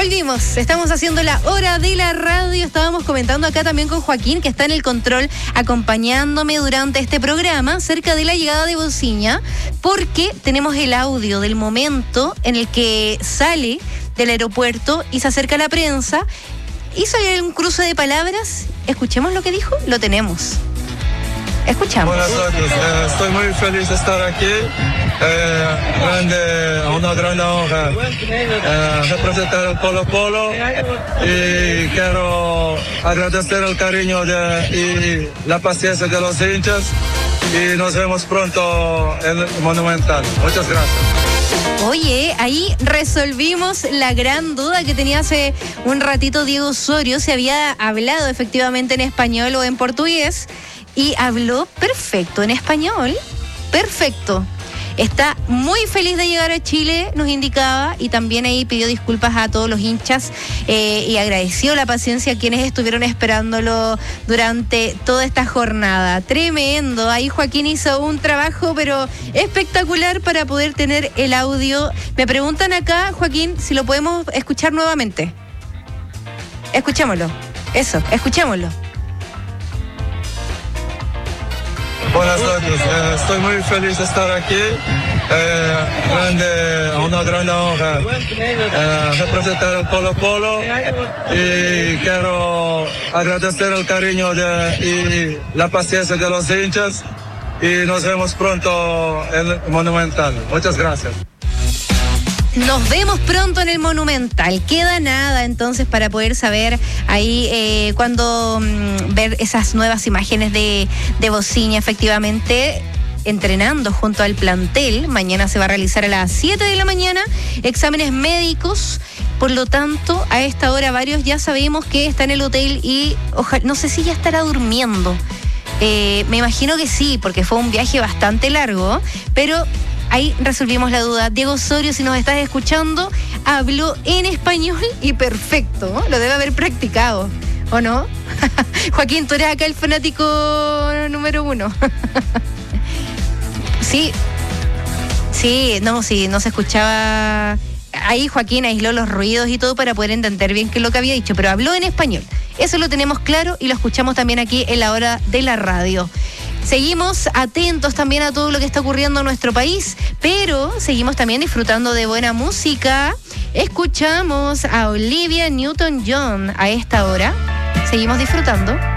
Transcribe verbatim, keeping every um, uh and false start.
Volvimos, estamos haciendo la hora de la radio. Estábamos comentando acá también con Joaquín, que está en el control acompañándome durante este programa, cerca de la llegada de Bociña, porque tenemos el audio del momento en el que sale del aeropuerto y se acerca a la prensa. Hizo un cruce de palabras. Escuchemos lo que dijo. Lo tenemos. Escuchamos. Buenas noches, eh, estoy muy feliz de estar aquí. Eh, grande, una gran honra eh, representar el Colo Colo y quiero agradecer el cariño de, y la paciencia de los hinchas y nos vemos pronto en el Monumental. Muchas gracias. Oye, ahí resolvimos la gran duda que tenía hace un ratito Diego Osorio, si había hablado efectivamente en español o en portugués. Y habló perfecto en español, perfecto. Está muy feliz de llegar a Chile, nos indicaba, y también ahí pidió disculpas a todos los hinchas eh, y agradeció la paciencia a quienes estuvieron esperándolo durante toda esta jornada. Tremendo, ahí Joaquín hizo un trabajo pero espectacular para poder tener el audio. Me preguntan acá, Joaquín, si lo podemos escuchar nuevamente. Escuchémoslo, eso, escuchémoslo. Buenas noches, eh, estoy muy feliz de estar aquí. Eh, grande, una gran honra eh, representar el Colo Colo y quiero agradecer el cariño de, y la paciencia de los hinchas y nos vemos pronto en el Monumental. Muchas gracias. Nos vemos pronto en el Monumental. Queda nada entonces para poder saber ahí eh, cuando mmm, ver esas nuevas imágenes de, de Bociña efectivamente entrenando junto al plantel. Mañana se va a realizar a las siete de la mañana exámenes médicos. Por lo tanto, a esta hora varios ya sabemos que está en el hotel y ojalá, no sé si ya estará durmiendo. Eh, me imagino que sí, porque fue un viaje bastante largo, pero ahí resolvimos la duda. Diego Osorio, si nos estás escuchando, habló en español y perfecto, ¿no? Lo debe haber practicado, ¿o no? Joaquín, tú eres acá el fanático número uno. Sí, sí, no, sí, no se escuchaba. Ahí Joaquín aisló los ruidos y todo para poder entender bien qué es lo que había dicho, pero habló en español. Eso lo tenemos claro y lo escuchamos también aquí en la hora de la radio. Seguimos atentos también a todo lo que está ocurriendo en nuestro país, pero seguimos también disfrutando de buena música. Escuchamos a Olivia Newton-John a esta hora. Seguimos disfrutando.